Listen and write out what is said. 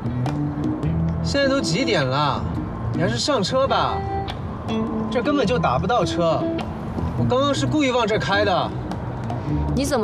现在都几点了？你还是上车吧，这根本就打不到车。我刚刚是故意往这开的。 你怎么